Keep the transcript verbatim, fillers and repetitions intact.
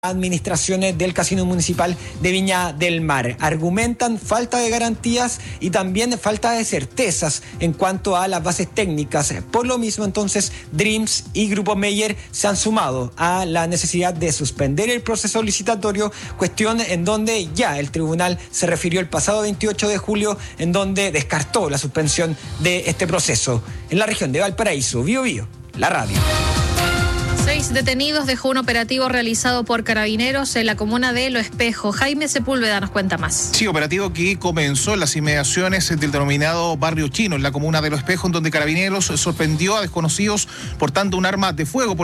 administraciones del Casino Municipal de Viña del Mar. Argumentan falta de garantías y también falta de certezas en cuanto a las bases técnicas. Por lo mismo, entonces, Dreams y Grupo Meyer se han sumado a la necesidad de suspender el proceso licitatorio, cuestión en donde ya el tribunal se refirió el pasado veintiocho de julio, en donde descartó la suspensión de este proceso. En la región de Valparaíso, Bío Bío, la radio. Seis detenidos dejó un operativo realizado por Carabineros en la comuna de Lo Espejo. Jaime Sepúlveda nos cuenta más. Sí, operativo que comenzó en las inmediaciones del denominado Barrio Chino, en la comuna de Lo Espejo, en donde Carabineros sorprendió a desconocidos portando un arma de fuego.